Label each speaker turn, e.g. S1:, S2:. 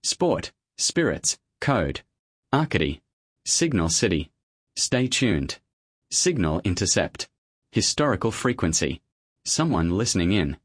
S1: sport, spirits, code, Arcady, Signal City, stay tuned, signal intercept, historical frequency, someone listening in.